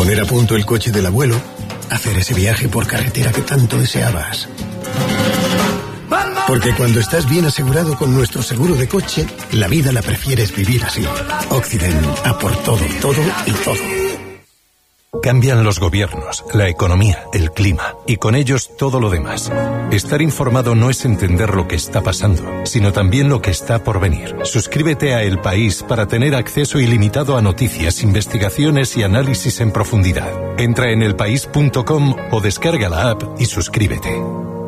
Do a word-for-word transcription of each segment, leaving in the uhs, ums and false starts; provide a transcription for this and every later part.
poner a punto el coche del abuelo, hacer ese viaje por carretera que tanto deseabas. Porque cuando estás bien asegurado con nuestro seguro de coche, la vida la prefieres vivir así. Occident, a por todo, todo y todo. Cambian los gobiernos, la economía, el clima y con ellos todo lo demás. Estar informado no es entender lo que está pasando, sino también lo que está por venir. Suscríbete a El País para tener acceso ilimitado a noticias, investigaciones y análisis en profundidad. Entra en elpaís punto com o descarga la app y suscríbete.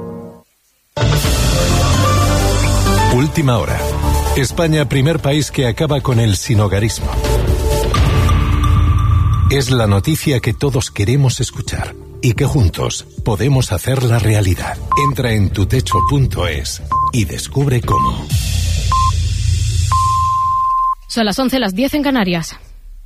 Última hora. España, primer país que acaba con el sinhogarismo. Es la noticia que todos queremos escuchar y que juntos podemos hacerla realidad. Entra en tutecho punto es y descubre cómo. Son las once, las diez en Canarias.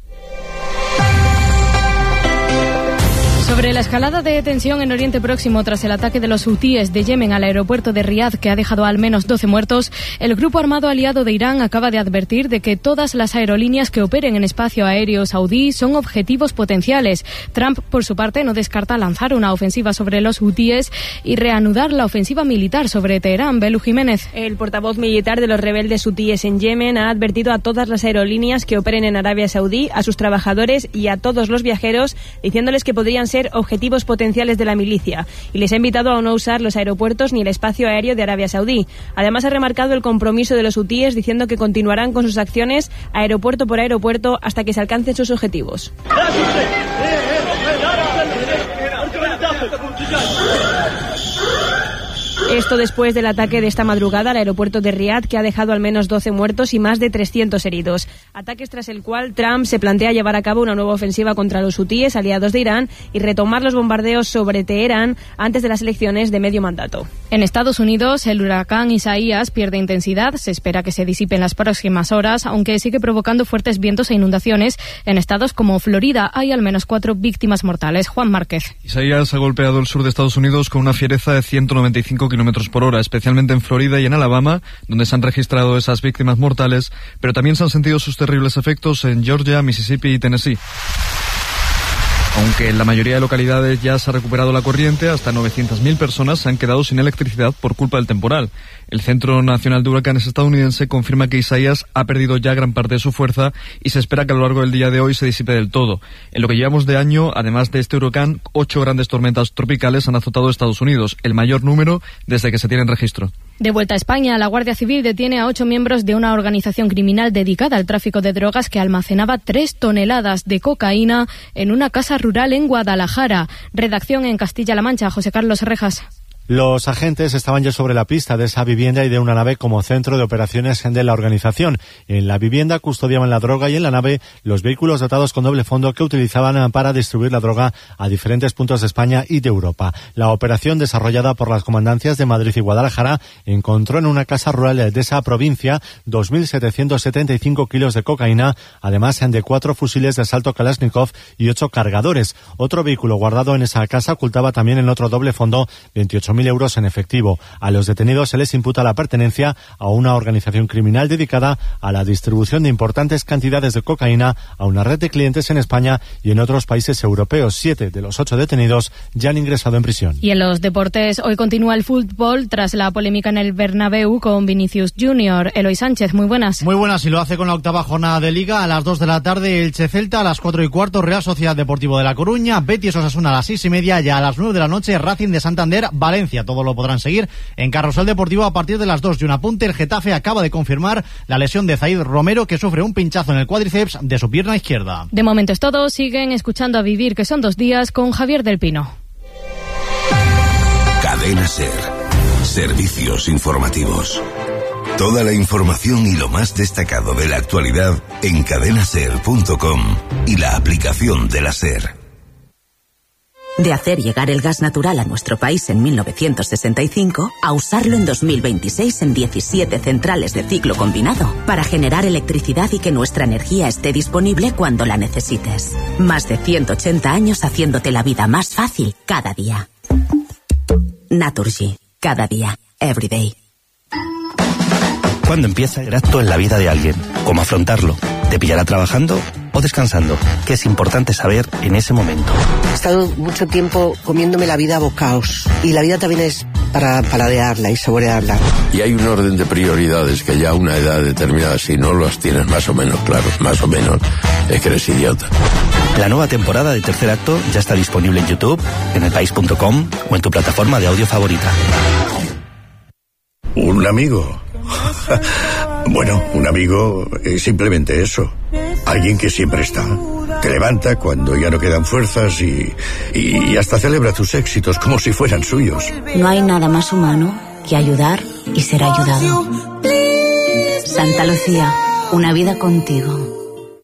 Sobre la escalada de tensión en Oriente Próximo tras el ataque de los hutíes de Yemen al aeropuerto de Riad, que ha dejado al menos doce muertos, el grupo armado aliado de Irán acaba de advertir de que todas las aerolíneas que operen en espacio aéreo saudí son objetivos potenciales. Trump, por su parte, no descarta lanzar una ofensiva sobre los hutíes y reanudar la ofensiva militar sobre Teherán. Belu Jiménez. El portavoz militar de los rebeldes hutíes en Yemen ha advertido a todas las aerolíneas que operen en Arabia Saudí, a sus trabajadores y a todos los viajeros, diciéndoles que podrían ser objetivos potenciales de la milicia, y les ha invitado a no usar los aeropuertos ni el espacio aéreo de Arabia Saudí. Además, ha remarcado el compromiso de los hutíes, diciendo que continuarán con sus acciones aeropuerto por aeropuerto hasta que se alcancen sus objetivos. Esto después del ataque de esta madrugada al aeropuerto de Riad, que ha dejado al menos doce muertos y más de trescientos heridos. Ataques tras el cual Trump se plantea llevar a cabo una nueva ofensiva contra los hutíes, aliados de Irán, y retomar los bombardeos sobre Teherán antes de las elecciones de medio mandato. En Estados Unidos, el huracán Isaías pierde intensidad. Se espera que se disipe en las próximas horas, aunque sigue provocando fuertes vientos e inundaciones. En estados como Florida hay al menos cuatro víctimas mortales. Juan Márquez. Isaías ha golpeado el sur de Estados Unidos con una fiereza de ciento noventa y cinco kilómetros por hora, especialmente en Florida y en Alabama, donde se han registrado esas víctimas mortales, pero también se han sentido sus terribles efectos en Georgia, Mississippi y Tennessee. Aunque en la mayoría de localidades ya se ha recuperado la corriente, hasta novecientas mil personas se han quedado sin electricidad por culpa del temporal. El Centro Nacional de Huracanes estadounidense confirma que Isaías ha perdido ya gran parte de su fuerza y se espera que a lo largo del día de hoy se disipe del todo. En lo que llevamos de año, además de este huracán, ocho grandes tormentas tropicales han azotado Estados Unidos, el mayor número desde que se tiene registro. De vuelta a España, la Guardia Civil detiene a ocho miembros de una organización criminal dedicada al tráfico de drogas que almacenaba tres toneladas de cocaína en una casa rural en Guadalajara. Redacción en Castilla-La Mancha, José Carlos Rejas. Los agentes estaban ya sobre la pista de esa vivienda y de una nave como centro de operaciones de la organización. En la vivienda custodiaban la droga y en la nave los vehículos dotados con doble fondo que utilizaban para distribuir la droga a diferentes puntos de España y de Europa. La operación, desarrollada por las comandancias de Madrid y Guadalajara, encontró en una casa rural de esa provincia dos mil setecientos setenta y cinco kilos de cocaína, además de cuatro fusiles de asalto Kalashnikov y ocho cargadores. Otro vehículo guardado en esa casa ocultaba también en otro doble fondo veintiocho mil euros en efectivo. A los detenidos se les imputa la pertenencia a una organización criminal dedicada a la distribución de importantes cantidades de cocaína a una red de clientes en España y en otros países europeos. Siete de los ocho detenidos ya han ingresado en prisión. Y en los deportes, hoy continúa el fútbol tras la polémica en el Bernabéu con Vinicius Junior. Eloy Sánchez, muy buenas. Muy buenas, y lo hace con la octava jornada de Liga. A las dos de la tarde, Elche Celta, a las cuatro y cuarto, Real Sociedad Deportivo de La Coruña, Betis Osasuna a las seis y media, y a las nueve de la noche, Racing de Santander, Valencia. Todo lo podrán seguir en Carrusel Deportivo a partir de las dos. Y un apunte, el Getafe acaba de confirmar la lesión de Zaid Romero, que sufre un pinchazo en el cuádriceps de su pierna izquierda. De momento es todo. Siguen escuchando A Vivir, que son dos días, con Javier del Pino. Cadena SER. Servicios informativos. Toda la información y lo más destacado de la actualidad en cadena ser punto com y la aplicación de la SER. De hacer llegar el gas natural a nuestro país en mil novecientos sesenta y cinco a usarlo en dos mil veintiséis en diecisiete centrales de ciclo combinado para generar electricidad y que nuestra energía esté disponible cuando la necesites. Más de ciento ochenta años haciéndote la vida más fácil cada día. Naturgy. Cada día. Every day. ¿Cuándo empieza el acto en la vida de alguien? ¿Cómo afrontarlo? ¿Te pillará trabajando o descansando? ¿Qué es importante saber en ese momento? He estado mucho tiempo comiéndome la vida a bocaos. Y la vida también es para paladearla y saborearla. Y hay un orden de prioridades que ya a una edad determinada, si no los tienes más o menos claros, más o menos, es que eres idiota. La nueva temporada de Tercer Acto ya está disponible en YouTube, en elpaís punto com o en tu plataforma de audio favorita. ¿Un amigo? Bueno, un amigo es simplemente eso. Alguien que siempre está. Te levanta cuando ya no quedan fuerzas y, y hasta celebra tus éxitos como si fueran suyos. No hay nada más humano que ayudar y ser ayudado. Santa Lucía, una vida contigo.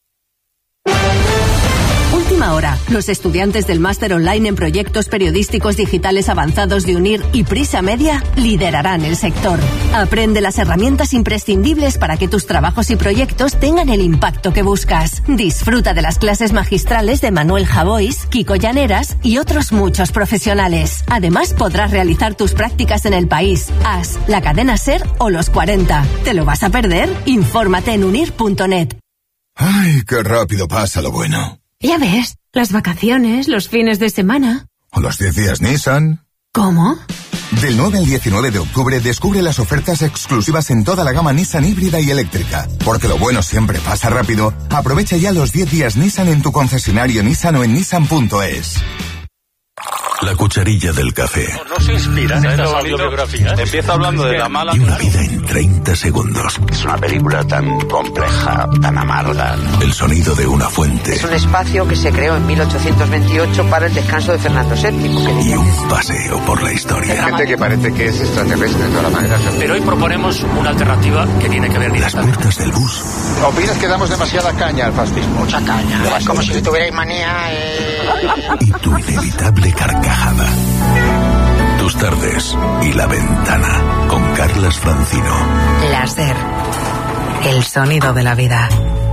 Ahora, los estudiantes del máster online en proyectos periodísticos digitales avanzados de UNIR y Prisa Media liderarán el sector. Aprende las herramientas imprescindibles para que tus trabajos y proyectos tengan el impacto que buscas. Disfruta de las clases magistrales de Manuel Javois, Kiko Llaneras y otros muchos profesionales. Además, podrás realizar tus prácticas en El País, As, la cadena SER o Los cuarenta. ¿Te lo vas a perder? Infórmate en unir punto net. Ay, qué rápido pasa lo bueno. Ya ves, las vacaciones, los fines de semana. ¿O los diez días Nissan? ¿Cómo? Del nueve al diecinueve de octubre descubre las ofertas exclusivas en toda la gama Nissan híbrida y eléctrica. Porque lo bueno siempre pasa rápido. Aprovecha ya los diez días Nissan en tu concesionario Nissan o en nissan punto es. La cucharilla del café. No se inspira en estas autobiografías. Empieza hablando de la mala. Y una vida en treinta segundos. Es una película tan compleja, tan amarga. El sonido de una fuente. Es un espacio que se creó en mil ochocientos veintiocho para el descanso de Fernando séptimo. Y un paseo por la historia. Hay gente que parece que es extraterrestre de todas las maneras. Pero hoy proponemos una alternativa que tiene que ver Las puertas del bus. ¿Opinas que damos demasiada caña al fascismo? Mucha caña. Como si tuvierais manía. Eh... Y tu inevitable carcajada. Tus tardes y La Ventana con Carlas Francino. La SER, el sonido de la vida.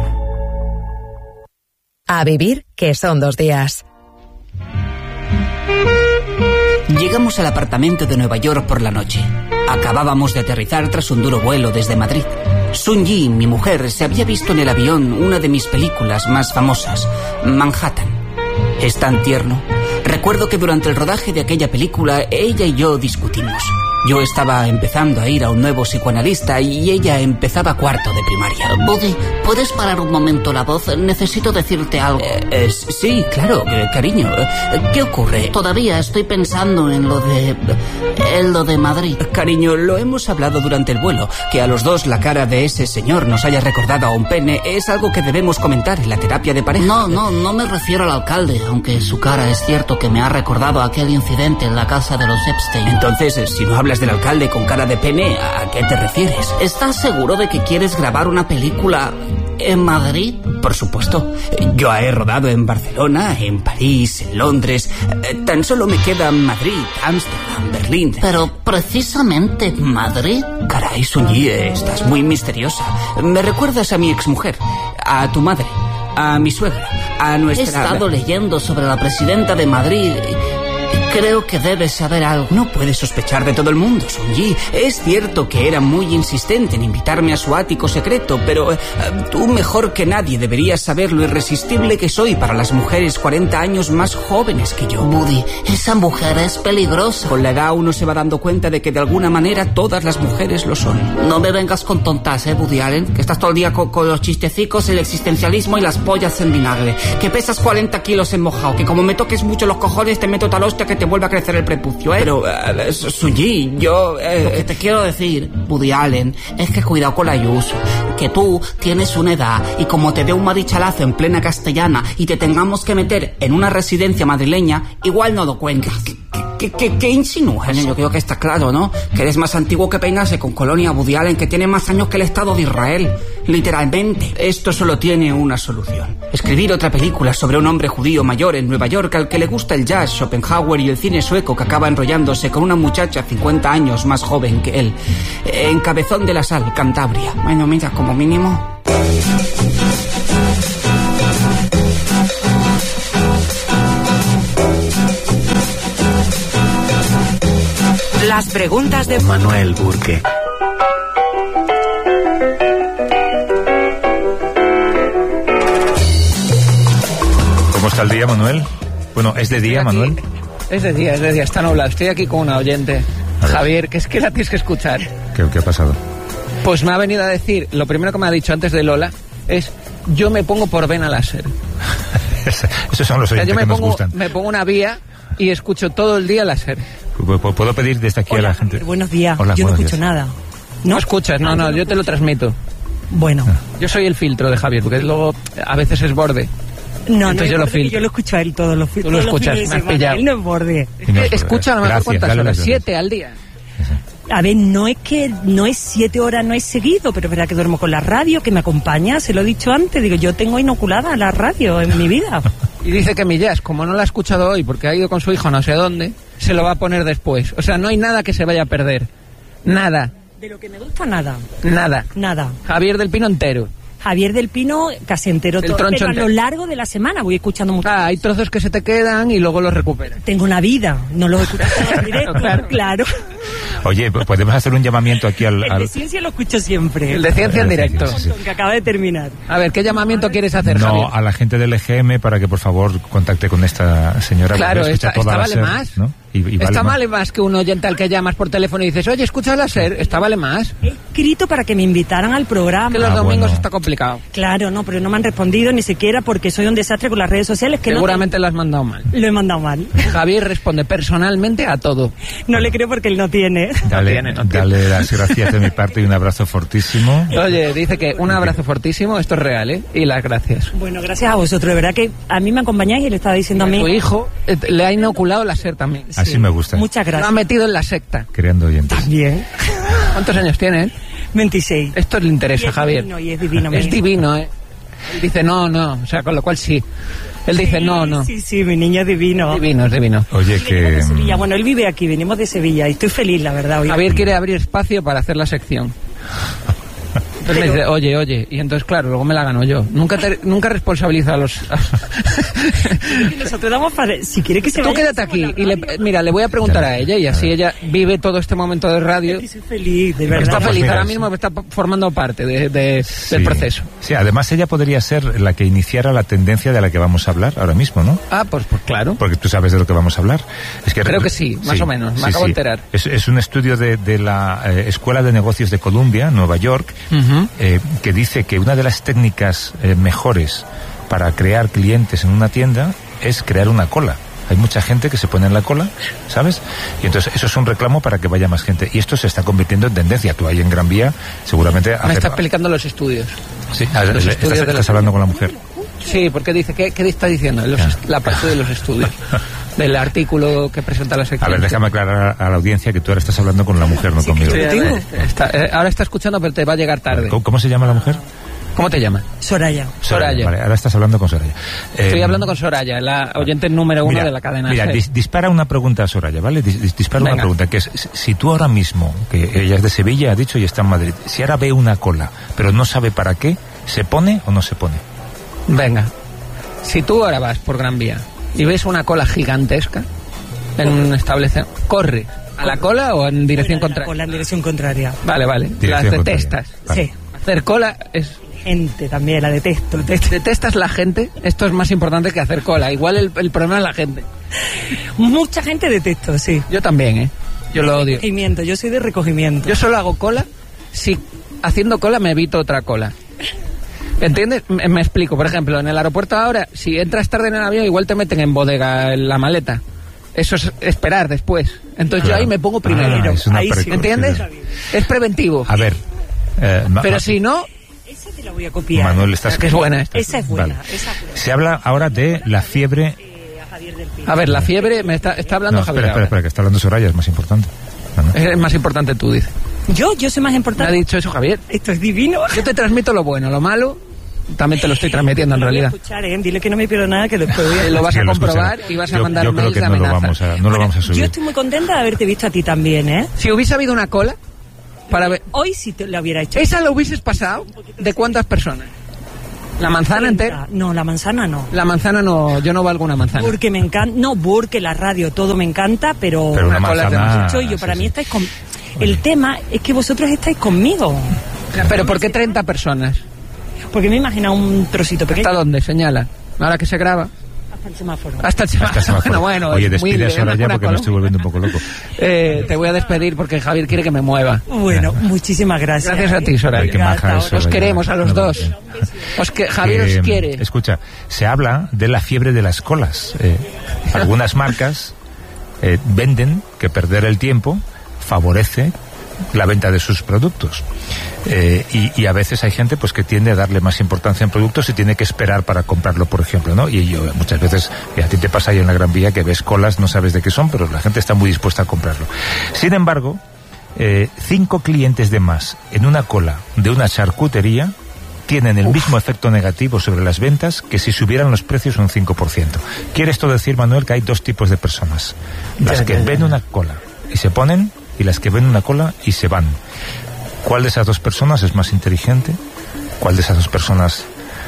A vivir, que son dos días. Llegamos al apartamento de Nueva York por la noche. Acabábamos de aterrizar tras un duro vuelo desde Madrid. Sun Yi, mi mujer, se había visto en el avión una de mis películas más famosas, Manhattan. Es tan tierno. Recuerdo que durante el rodaje de aquella película ella y yo discutimos. Yo estaba empezando a ir a un nuevo psicoanalista y ella empezaba cuarto de primaria. Buddy, ¿puedes parar un momento la voz? Necesito decirte algo. Eh, eh, sí, claro, eh, cariño. ¿Qué ocurre? Todavía estoy pensando en lo de... en lo de Madrid. Cariño, lo hemos hablado durante el vuelo. Que a los dos la cara de ese señor nos haya recordado a un pene es algo que debemos comentar en la terapia de pareja. No, no, no me refiero al alcalde, aunque su cara es cierto que me ha recordado aquel incidente en la casa de los Epstein. Entonces, si no hablas del alcalde con cara de pene, ¿a qué te refieres? ¿Estás seguro de que quieres grabar una película en Madrid? Por supuesto. Yo he rodado en Barcelona, en París, en Londres. Tan solo me quedan Madrid, Ámsterdam, Berlín. Pero precisamente Madrid. Caray, Sunyi, estás muy misteriosa. Me recuerdas a mi exmujer, a tu madre, a mi suegra, a nuestra... He estado leyendo sobre la presidenta de Madrid. Creo que debes saber algo. No puedes sospechar de todo el mundo, Sun-Yi. Es cierto que era muy insistente en invitarme a su ático secreto, pero eh, tú mejor que nadie deberías saber lo irresistible que soy para las mujeres cuarenta años más jóvenes que yo. Buddy, esa mujer es peligrosa. Con la edad uno se va dando cuenta de que de alguna manera todas las mujeres lo son. No me vengas con tontas, ¿eh, Woody Allen? Que estás todo el día con, con los chistecicos, el existencialismo y las pollas en vinagre. Que pesas cuarenta kilos en mojado, que como me toques mucho los cojones te meto tal hostia que te vuelve a crecer el prepucio, ¿eh? Pero, uh, Sun-Yi, yo... Eh... Lo que te quiero decir, Woody Allen, es que cuidado con la Ayuso. Que tú tienes una edad y como te dé un marichalazo en plena castellana y te tengamos que meter en una residencia madrileña, igual no lo cuentas. ¿Qué, qué, qué insinúas? Yo creo que está claro, ¿no? Que eres más antiguo que peinarse con Colonia, Woody Allen, que tiene más años que el Estado de Israel. Literalmente. Esto solo tiene una solución. Escribir otra película sobre un hombre judío mayor en Nueva York al que le gusta el jazz, Schopenhauer y el cine sueco, que acaba enrollándose con una muchacha cincuenta años más joven que él. En Cabezón de la Sal, Cantabria. Bueno, mira, como mínimo... Las preguntas de Manuel Burke. está el día, Manuel? Bueno, ¿es de día, aquí, Manuel? Es de día, es de día, está nublado. Estoy aquí con una oyente, Javier, que es que la tienes que escuchar. ¿Qué, qué ha pasado? Pues me ha venido a decir, lo primero que me ha dicho antes de Lola es, yo me pongo por vena láser. Esos son los oyentes, o sea, yo me que pongo, nos gustan. Me pongo una vía y escucho todo el día láser. ¿Puedo pedir desde aquí Hola, a la gente? Buenos días, Hola, yo no escucho días. nada. ¿No? No escuchas, no, no, yo te lo transmito. Bueno. Yo soy el filtro de Javier, porque luego a veces es borde. No, Entonces no, yo lo filtro. Yo lo escucho a él todos los Tú lo escuchas, me has pillado. Él no es borde. Es que escucha a lo mejor cuántas horas, siete al día. A ver, no es que no es siete horas, no es seguido, pero es verdad que duermo con la radio, que me acompaña, se lo he dicho antes, digo, yo tengo inoculada la radio en mi vida. Y dice que mi jazz, como no la ha escuchado hoy porque ha ido con su hijo no sé dónde, se lo va a poner después. O sea, no hay nada que se vaya a perder. Nada. De lo que me gusta, nada. Nada. Nada. Javier del Pino entero. Javier del Pino casi entero, El todo, troncho pero a entero. lo largo de la semana voy escuchando mucho. Ah, hay trozos que se te quedan y luego los recuperas. Tengo una vida, no los escucho en directo, claro, claro. Oye, podemos hacer un llamamiento aquí al... El al... de ciencia lo escucho siempre. El de ciencia en directo. Sí, sí, sí. Que acaba de terminar. A ver, ¿qué llamamiento quieres hacer, No, Javier? a la gente del E G M para que por favor contacte con esta señora. Claro, esta, esta toda vale SER, más. ¿no? Y, y esta vale vale más. más que un oyente al que llamas por teléfono y dices, oye, escucha la SER, esta vale más. He escrito para que me invitaran al programa. Que los Ah, domingos bueno. está complicado. Claro, no, pero no me han respondido ni siquiera porque soy un desastre con las redes sociales. Que Seguramente no lo has mandado mal. Lo he mandado mal. Javier responde personalmente a todo. No le creo porque él no tiene. Dale, No tiene, no tiene. dale las gracias de mi parte y un abrazo fortísimo. Oye, dice que un abrazo fortísimo, esto es real, ¿eh? Y las gracias. Bueno, gracias a vosotros, de verdad que a mí me acompañáis y le estaba diciendo a mí. Tu hijo eh, le ha inoculado la SER también. Así sí, me gusta. Muchas gracias. Lo ha metido en la secta. Creando oyentes. También. ¿Cuántos años tienes? veintiséis. Esto le interesa, Y es Javier. divino, y es divino, Es mi- divino, ¿eh? Él dice no, no, o sea, con lo cual sí. Él dice no, no. Sí, sí, mi niño es divino. Divino, es divino. Oye, que... Sevilla. Bueno, él vive aquí, venimos de Sevilla y estoy feliz, la verdad. Hoy. Javier quiere abrir espacio para hacer la sección. Entonces me dice, oye, oye, y entonces claro, luego me la gano yo. Nunca te, nunca responsabiliza a los... Nosotros damos para... Si quiere que se Tú vaya... quédate aquí y le, mira, le voy a preguntar a ella y así ella vive todo este momento de radio. Estoy feliz, de verdad. Está Pues feliz, mira, ahora sí. mismo está formando parte de, de- Sí. del proceso. Sí, además ella podría ser la que iniciara la tendencia de la que vamos a hablar ahora mismo, ¿no? Ah, pues, pues claro. Porque tú sabes de lo que vamos a hablar. Es que Creo que sí, más o menos, me sí, acabo de sí. enterar. Es, es un estudio de, de la eh, Escuela de Negocios de Columbia, Nueva York, Ujú. eh, que dice que una de las técnicas eh, mejores para crear clientes en una tienda es crear una cola. Hay mucha gente que se pone en la cola, ¿sabes? Y entonces eso es un reclamo para que vaya más gente. Y esto se está convirtiendo en tendencia. Tú ahí en Gran Vía seguramente... Me hace- está explicando los estudios. Sí, ah, los le- estudios estás, de la- estás hablando con la mujer. Sí, porque dice, ¿qué, qué está diciendo? Los Ya. est- la parte de los estudios. Del artículo que presenta la A sección. ver, déjame aclarar a la audiencia que tú ahora estás hablando con la mujer, no conmigo. Sí, a ver, está- eh, ahora está escuchando, pero te va a llegar tarde. ¿Cómo, cómo se llama la mujer? ¿Cómo te llamas? Soraya. Soraya. Vale, ahora estás hablando con Soraya. Estoy Eh, hablando con Soraya, la oyente número uno mira, de la cadena. Mira, SER. dis- dispara una pregunta a Soraya, ¿vale? Dis- dis- dispara una Venga. pregunta, que es, si- si tú ahora mismo, que ella es de Sevilla, ha dicho, y está en Madrid, si ahora ve una cola, pero no sabe para qué, ¿se pone o no se pone? Venga, si tú ahora vas por Gran Vía y ves una cola gigantesca en un establecimiento, corre a la cola o en dirección contraria. Con la dirección contraria. Vale, vale. Dirección Las contraria. detestas. Vale. Sí. Hacer cola es... Gente también, la detesto. detesto. ¿Detestas la gente? Esto es más importante que hacer cola. Igual el, el problema es la gente. Mucha gente detesto, sí. Yo también, ¿eh? Yo lo odio. Recogimiento, yo soy de recogimiento. Yo solo hago cola si haciendo cola me evito otra cola. ¿Entiendes? Me, me explico. Por ejemplo, en el aeropuerto ahora, si entras tarde en el avión, igual te meten en bodega en la maleta. Eso es esperar después. Entonces Claro. yo ahí me pongo primero. Ah, es una Ahí sí, precaución. ¿entiendes? Es preventivo. A ver. eh, ma- Pero ma- si no, Esa te la voy a copiar. Manuel, estás... que es buena esta. Esa es buena. Vale. Esa es buena. Se habla ahora de la fiebre... A ver, la fiebre, me está, está hablando No, Javier espera, espera, ahora. espera, que está hablando Soraya, es más importante. No, no. Es más importante tú, dices. Yo, yo soy más Me ha importante. dicho eso Javier. Esto es divino. Yo te transmito lo bueno, lo malo también te lo estoy transmitiendo en Lo voy a realidad. escuchar, ¿eh? Dile que no me pierdo nada, que después voy a... Eh, Lo vas Sí, a lo comprobar escucharé. y vas a Yo- mandar yo creo mails que de no lo amenaza. vamos a, no lo vamos a subir. Yo estoy muy contenta de haberte visto a ti también, ¿eh? Si hubiese habido una cola para ver... Hoy sí te lo hubiera hecho. ¿Esa lo hubieses pasado? ¿De cuántas personas? ¿La manzana entera? No, la manzana no. La manzana no, yo no valgo una manzana. Porque me encanta, no, porque la radio, todo me encanta, pero, Pero una Una cola de manzana... mucho, y yo sí, para sí. mí estáis con... El tema es que vosotros estáis conmigo. ¿Pero por qué treinta personas? Porque me he imaginado un trocito pequeño. ¿Hasta dónde? Señala. Ahora que se graba. el semáforo. Hasta el semáforo. Hasta el semáforo. Bueno, Oye, es muy despides ahora ya porque me estoy volviendo un poco loco. Eh, te voy a despedir porque Javier quiere que me mueva. Bueno, muchísimas gracias. Gracias a ti, Soraya. Ay, qué maja es, Os Soraya. queremos a los No, dos. Os que, Javier Que, os quiere. Escucha, se habla de la fiebre de las colas. Eh, algunas marcas eh, venden que perder el tiempo favorece la venta de sus productos. Eh, y, y a veces hay gente pues que tiende a darle más importancia en productos y tiene que esperar para comprarlo, por ejemplo, ¿no? Y yo muchas veces, y a ti te pasa ahí en la Gran Vía que ves colas, no sabes de qué son, pero la gente está muy dispuesta a comprarlo. Sin embargo, eh, cinco clientes de más en una cola de una charcutería tienen el Uf. mismo efecto negativo sobre las ventas que si subieran los precios un cinco por ciento. ¿Quiere esto decir, Manuel, que hay dos tipos de personas? Las que ven una cola y se ponen, y las que ven una cola y se van. ¿Cuál de esas dos personas es más inteligente? ¿Cuál de esas dos personas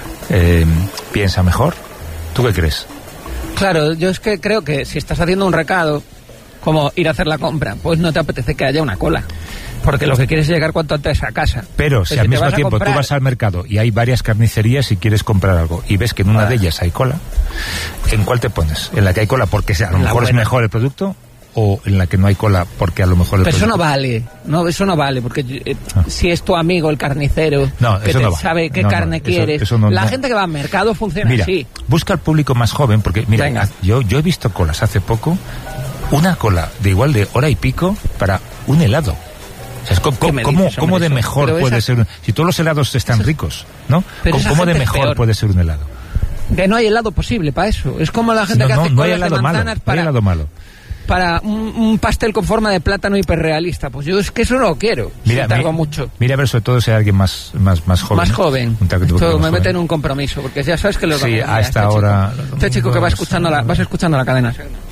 eh, piensa mejor? ¿Tú qué crees? Claro, yo es que creo que si estás haciendo un recado, como ir a hacer la compra, pues no te apetece que haya una cola. Porque lo que quieres es llegar cuanto antes a casa. Pero si Entonces, al si mismo tiempo comprar... tú vas al mercado y hay varias carnicerías y quieres comprar algo y ves que en una ah. de ellas hay cola, ¿en cuál te pones? ¿En la que hay cola porque a lo mejor es mejor el producto? ¿O en la que no hay cola porque a lo mejor... El Pero producto... eso no vale, no, eso no vale, porque eh, ah. si es tu amigo el carnicero, no, que eso te no vale. sabe qué no, carne no, quieres, eso, eso no, la no. gente que va al mercado funciona mira, así. Busca al público más joven, porque mira, yo, yo he visto colas hace poco, una cola de igual de hora y pico para un helado. O sea, ¿cómo, cómo, dices, cómo de eso? mejor Pero puede esa... ser? Un... Si todos los helados están Eso... ricos, ¿no? Pero ¿Cómo de mejor peor. puede ser un helado? Que no hay helado posible para eso. Es como la gente no, que no, hace no colas hay helado de manzanas malo, para... no hay helado malo. Para un, un pastel con forma de plátano hiperrealista. Pues yo es que eso no lo quiero. Mira, si tardo mi, mucho. Mira a ver sobre todo si hay alguien más, más, más joven. Más joven. Un Esto me joven. mete en un compromiso, porque ya sabes que lo Sí, a hasta este ahora... Chico. Este chico que va escuchando la, vas escuchando la cadena.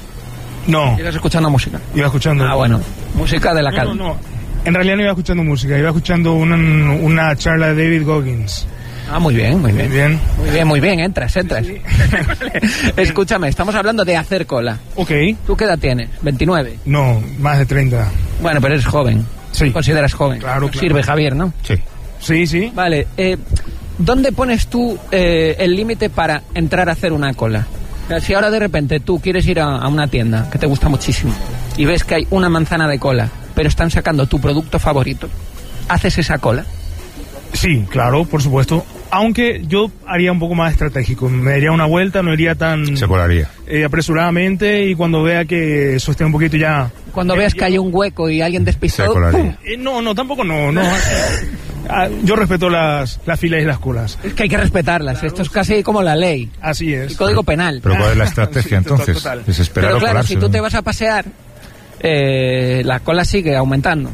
No. ¿Ibas escuchando música? Iba escuchando... Ah, bueno. Música de la no, cadena. No, no. En realidad no iba escuchando música, iba escuchando una, una charla de David Goggins. Ah, muy bien, muy bien. Muy bien, muy bien, muy bien. Entras, entras. Sí. Escúchame, estamos hablando de hacer cola. Ok. ¿Tú qué edad tienes? ¿veintinueve? No, más de treinta. Bueno, pero eres joven. Sí. Consideras joven. Claro, claro. Sirve, Javier, ¿no? Sí. Sí, sí. Vale, eh, ¿dónde pones tú eh, el límite para entrar a hacer una cola? O sea, si ahora de repente tú quieres ir a, a una tienda que te gusta muchísimo y ves que hay una manzana de cola, pero están sacando tu producto favorito, ¿haces esa cola? Sí, claro, por supuesto. Aunque yo haría un poco más estratégico. Me daría una vuelta, no iría tan... Se colaría. Eh, apresuradamente, y cuando vea que eso esté un poquito ya... Cuando eh, veas ya... que hay un hueco y alguien despistado... Se colaría. Eh, no, no, tampoco no. no. ah, yo respeto las, las filas y las colas. Es que hay que respetarlas. Claro, esto es casi como la ley. Así es. El código penal. Pero ¿cuál es la estrategia sí, entonces? Total, total. Es esperar Pero o claro, colarse, si tú ¿no? te vas a pasear, eh, la cola sigue aumentando.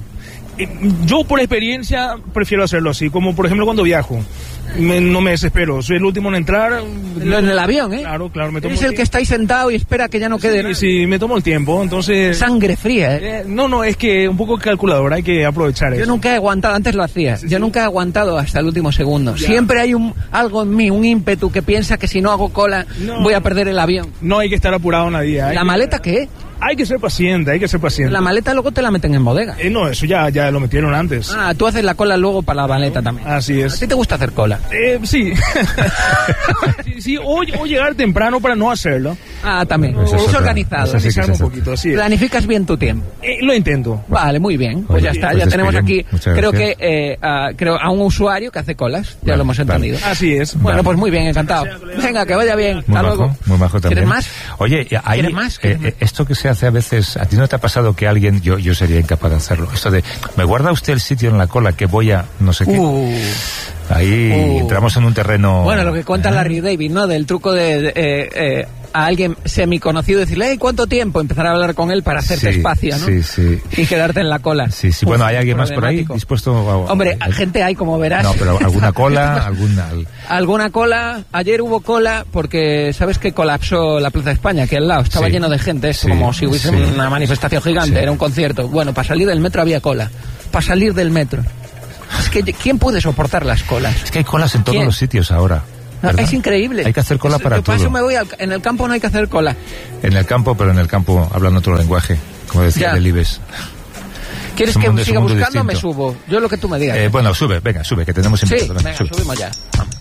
Yo por experiencia prefiero hacerlo así, como por ejemplo cuando viajo. Me, no me desespero, soy el último en entrar. En el avión, ¿eh? Claro, claro, me tomo Eres el, el que está ahí sentado y espera que ya no quede sí, nada. Sí, me tomo el tiempo, entonces... Sangre fría, ¿eh? eh no, no, es que un poco calculador, hay que aprovechar Yo eso. nunca he aguantado, antes lo hacía, sí, yo sí. nunca he aguantado hasta el último segundo. Ya. Siempre hay un algo en mí, un ímpetu que piensa que si no hago cola no, voy a perder el avión. No hay que estar apurado en la día. ¿La que... maleta qué? Hay que ser paciente, hay que ser paciente. La maleta luego te la meten en bodega. Eh, no, eso ya, ya lo metieron antes. Ah, tú haces la cola luego para la maleta también. Así es. ¿A ti te gusta hacer cola? Eh, sí. sí, sí o, o llegar temprano para no hacerlo. Ah, también. O, es o organizado. Eso sí que es un poquito, sí. Planificas bien tu tiempo. Eh, lo intento. Vale, muy bien. Pues Oye, ya está, pues ya tenemos aquí, Muchas creo gracias. que, eh, a, creo a un usuario que hace colas. Ya vale, lo hemos entendido. Vale. Así es. Bueno, vale. pues muy bien, encantado. Venga, que vaya bien. Muy Hasta bajo, luego. muy bajo también. ¿Quieres más? Oye, ahí, ¿Quieres más? ¿Quieres eh, más? Esto que se hace a veces, ¿a ti no te ha pasado que alguien, yo, yo sería incapaz de hacerlo? Esto de, ¿me guarda usted el sitio en la cola que voy a no sé qué? Uh. Ahí uh. entramos en un terreno... Bueno, lo que cuenta ¿eh? Larry David, ¿no? Del truco de... de eh, eh, a alguien semiconocido decirle, hey, ¿cuánto tiempo? Empezar a hablar con él para hacerte sí, espacio, ¿no? Sí, sí. Y quedarte en la cola. Sí, sí. Uf, bueno, ¿hay alguien más por ahí dispuesto a... Hombre, a... gente hay, como verás. No, pero alguna cola, alguna... Alguna cola. Ayer hubo cola porque, ¿sabes que colapsó la Plaza de España? Que al lado estaba sí. lleno de gente, es sí, como si hubiese sí. una manifestación gigante, sí. era un concierto. Bueno, para salir del metro había cola. Para salir del metro. Es que, ¿quién puede soportar las colas? Es que hay colas en todos ¿Quién? los sitios ahora. No, es increíble. Hay que hacer cola para Yo todo. paso me voy al, en el campo no hay que hacer cola. En el campo, pero en el campo hablando otro lenguaje, como decía Delibes. ¿Quieres que siga buscando o me subo? Yo lo que tú me digas. Eh, bueno, sube, venga, sube, que tenemos invitados. Sí, venga, sube. subimos ya.